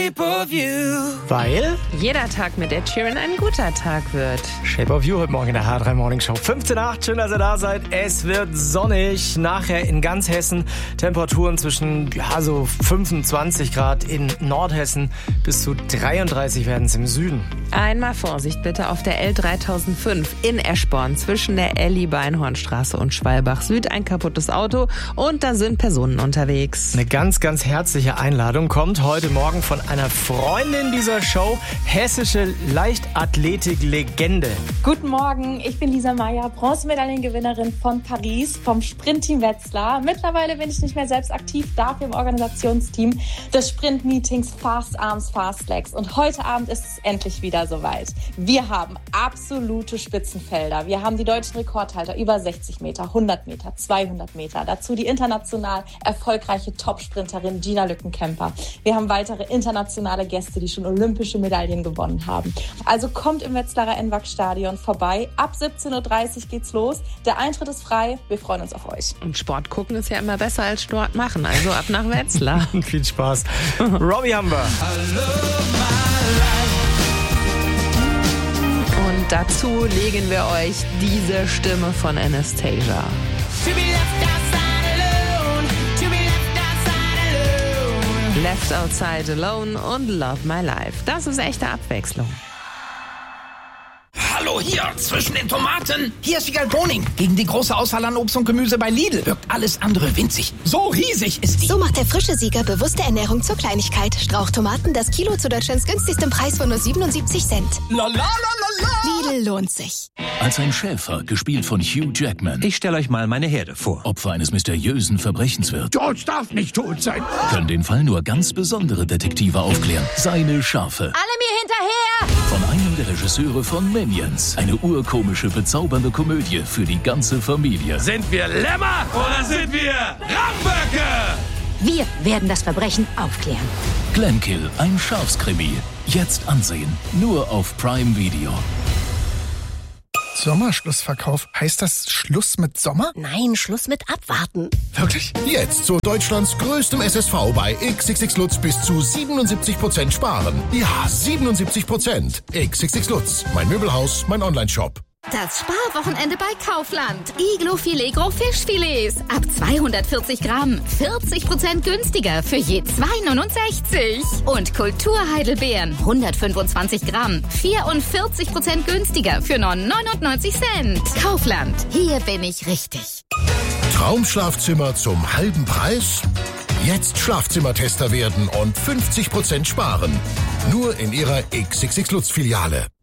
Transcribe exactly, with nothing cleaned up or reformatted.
Weil jeder Tag mit Ed Sheeran ein guter Tag wird. Shape of You heute Morgen in der H drei Morning Show. fünfzehn Uhr acht, schön, dass ihr da seid. Es wird sonnig. Nachher in ganz Hessen Temperaturen zwischen ja, so fünfundzwanzig Grad in Nordhessen bis zu dreiunddreißig werden es im Süden. Einmal Vorsicht bitte auf der L dreitausendfünf in Eschborn zwischen der Elli-Beinhornstraße und Schwalbach Süd. Ein kaputtes Auto und da sind Personen unterwegs. Eine ganz, ganz herzliche Einladung kommt heute Morgen von einer Freundin dieser Show, hessische Leichtathletik-Legende. Guten Morgen, ich bin Lisa Meyer, Bronzemedaillengewinnerin von Paris vom Sprintteam Wetzlar. Mittlerweile bin ich nicht mehr selbst aktiv, dafür im Organisationsteam des Sprintmeetings Fast Arms, Fast Legs. Und heute Abend ist es endlich wieder soweit. Wir haben absolute Spitzenfelder. Wir haben die deutschen Rekordhalter über sechzig Meter, hundert Meter, zweihundert Meter. Dazu die international erfolgreiche Top-Sprinterin Gina Lückenkämper. Wir haben weitere internationale Gäste, die schon olympische Medaillen gewonnen haben. Also kommt im Wetzlarer N W A C-Stadion vorbei. Ab siebzehn Uhr dreißig geht's los. Der Eintritt ist frei. Wir freuen uns auf euch. Und Sport gucken ist ja immer besser als Sport machen. Also ab nach Wetzlar. Viel Spaß. Robbie haben wir. Und dazu legen wir euch diese Stimme von Anastasia. Left Outside Alone und Love My Life. Das ist echte Abwechslung. Hallo hier, zwischen den Tomaten. Hier ist Vigal Boning. Gegen die große Auswahl an Obst und Gemüse bei Lidl wirkt alles andere winzig. So riesig ist die. So macht der frische Sieger bewusste Ernährung zur Kleinigkeit. Strauchtomaten, das Kilo zu Deutschlands günstigstem Preis von nur siebenundsiebzig Cent. La la la la la. Lidl lohnt sich. Als ein Schäfer, gespielt von Hugh Jackman, Ich stelle euch mal meine Herde vor. Opfer eines mysteriösen Verbrechens wird, George darf nicht tot sein. können den Fall nur ganz besondere Detektive aufklären. Seine Schafe. Alle mir hinterher! Von einem der Regisseure von Minions. Eine urkomische, bezaubernde Komödie für die ganze Familie. Sind wir Lämmer oder sind wir Ramböcke? Wir werden das Verbrechen aufklären. Glenkill, ein Schafskrimi. Jetzt ansehen. Nur auf Prime Video. Sommerschlussverkauf. Heißt das Schluss mit Sommer? Nein, Schluss mit Abwarten. Wirklich? Jetzt zu Deutschlands größtem S S V bei X X X Lutz bis zu siebenundsiebzig Prozent sparen. Ja, siebenundsiebzig Prozent. X X X Lutz, mein Möbelhaus, mein Onlineshop. Das Sparwochenende bei Kaufland. Iglo Filet Gros Fischfilets. Ab zweihundertvierzig Gramm. vierzig Prozent günstiger für je zwei neunundsechzig. Und Kultur Heidelbeeren. hundertfünfundzwanzig Gramm. vierundvierzig Prozent günstiger für nur neunundneunzig Cent. Kaufland. Hier bin ich richtig. Traumschlafzimmer zum halben Preis? Jetzt Schlafzimmertester werden und fünfzig Prozent sparen. Nur in Ihrer X X X Lutz Filiale.